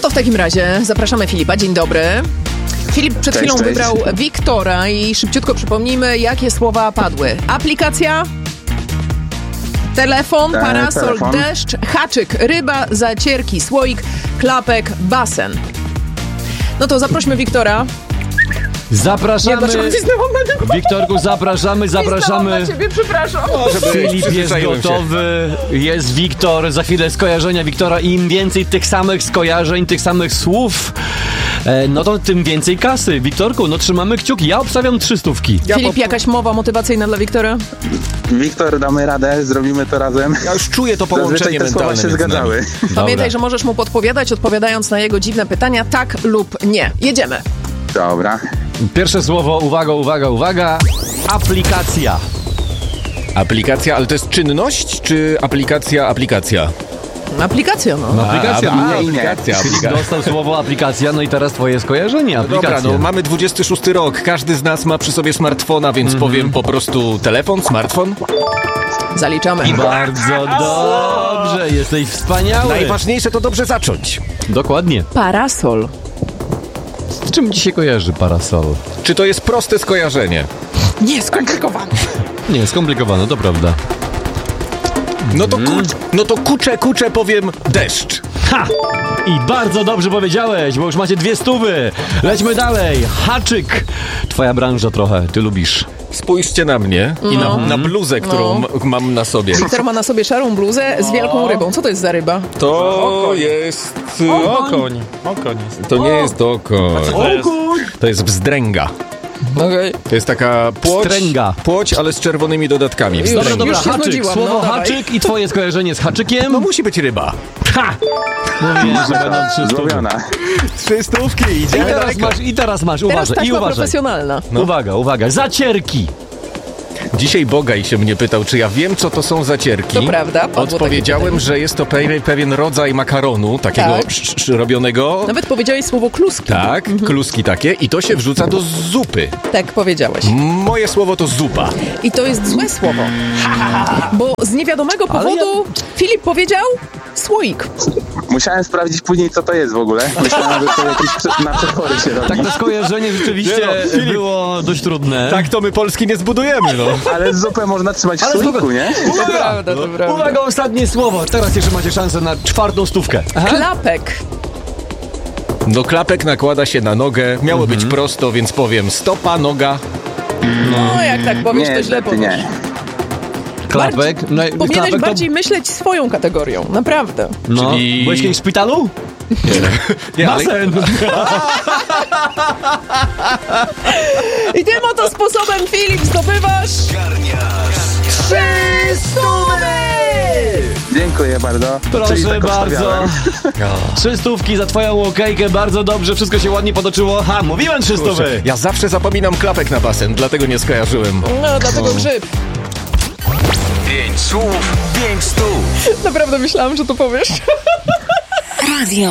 to w takim razie zapraszamy Filipa. Dzień dobry. Filip przed chwilą wybrał Wiktora i szybciutko przypomnijmy, jakie słowa padły. Aplikacja, telefon, parasol, deszcz, haczyk, ryba, zacierki, słoik, klapek, basen. No to zaprośmy Wiktora. Zapraszamy. Wiktorku, zapraszamy. Na ciebie, przepraszam. Filip jest gotowy, jest Wiktor, za chwilę skojarzenia Wiktora. Im więcej tych samych skojarzeń, tych samych słów, no to tym więcej kasy. Wiktorku, no trzymamy kciuki. Ja obstawiam 300. Filip, jakaś mowa motywacyjna dla Wiktora? Wiktor, damy radę, zrobimy to razem. Ja już czuję to połączenie mentalne. Słowa się zgadzały. Pamiętaj, że możesz mu podpowiadać, odpowiadając na jego dziwne pytania tak lub nie. Jedziemy. Dobra. Pierwsze słowo, uwaga. Aplikacja. Aplikacja, ale to jest czynność, czy aplikacja? Aplikacja, no. Aplikacja. Dostał słowo aplikacja, no i teraz twoje skojarzenie. Aplikacja. Dobra, no mamy 26 rok, każdy z nas ma przy sobie smartfona, więc powiem po prostu telefon, smartfon. Zaliczamy. I bardzo dobrze, jesteś wspaniały. Najważniejsze to dobrze zacząć. Dokładnie. Parasol. Z czym ci się kojarzy parasol? Czy to jest proste skojarzenie? Nie, skomplikowane. Nie, skomplikowane, to prawda. No to kucze powiem deszcz. Ha! I bardzo dobrze powiedziałeś, bo już macie 200. Lećmy dalej. Haczyk. Twoja branża trochę, ty lubisz. Spójrzcie na mnie i na bluzę, którą mam na sobie. Wiktor ma na sobie szarą bluzę z wielką rybą. Co to jest za ryba? To jest... Okoń. To nie jest okoń. To jest bzdręga. Okay. To jest taka płoć, ale z czerwonymi dodatkami. Dobra, się haczyk. znudziłam, Słowo no, haczyk i twoje skojarzenie z haczykiem. No musi być ryba. Ha! Mówię, że będą 300. Złowiona. 300, idziemy daleko. I teraz masz, Teraz taśma uważaj. profesjonalna. No. Uwaga. Zacierki. Dzisiaj Bogaj się mnie pytał, czy ja wiem, co to są zacierki. To prawda. Odpowiedziałem, że jest to pewien rodzaj makaronu, takiego robionego. Nawet powiedziałeś słowo kluski. Tak, kluski takie i to się wrzuca do zupy. Tak powiedziałeś. Moje słowo to zupa. I to jest złe słowo. Bo z niewiadomego powodu Filip powiedział słoik. Musiałem sprawdzić później, co to jest w ogóle. Myślałem, że to jakieś na przetwory się robi. Tak, to skojarzenie rzeczywiście było dość trudne. Tak to my Polski nie zbudujemy, no. Ale zupę można trzymać w słoiku, nie? To prawda. Uwaga, ostatnie słowo. Teraz jeszcze macie szansę na 400. Klapek. No klapek nakłada się na nogę. Miało być prosto, więc powiem stopa, noga. No, jak tak powiesz, to źle powiesz. Nie. Klapek. Powinieneś bardziej myśleć swoją kategorią. Naprawdę. No. Czyli... Byłeś kiedyś w szpitalu? Nie, Basen. I tym oto sposobem, Filip, zdobywasz 300! Dziękuję bardzo. Czyli Proszę tak bardzo. obstawiałem. 300 za twoją okejkę, bardzo dobrze, wszystko się ładnie potoczyło. Ha, mówiłem 300. Ja zawsze zapominam klapek na basen, dlatego nie skojarzyłem. No, dlatego grzyb. 5 słów, 5 stóp. Naprawdę myślałam, że to powiesz. Radio.